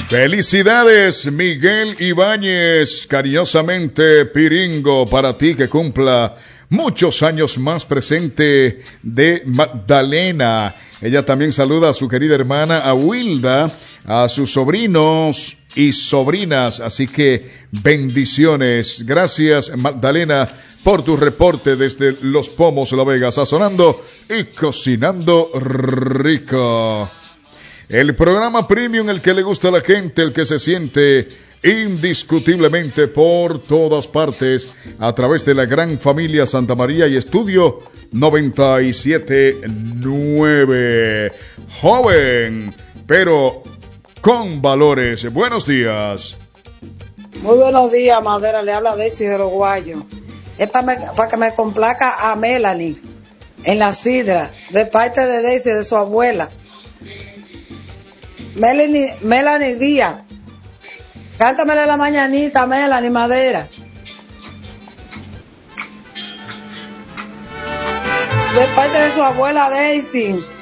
Felicidades, Miguel Ibáñez, cariñosamente Piringo, para ti que cumpla muchos años más, presente de Magdalena. Ella también saluda a su querida hermana, a Wilda, a sus sobrinos y sobrinas, así que bendiciones. Gracias, Magdalena, por tu reporte desde Los Pomos, La Vega, sazonando y cocinando rico. El programa premium, el que le gusta a la gente, el que se siente indiscutiblemente por todas partes, a través de la gran familia Santa María y Estudio 97.9. Joven, pero con valores. Buenos días. Muy buenos días, Madera. Le habla Daisy de los Guayos. Es para que me complaca a Melanie en la sidra, de parte de Daisy, de su abuela. Melanie Díaz. Cántamele la mañanita, Melanie Madera. De parte de su abuela Daisy.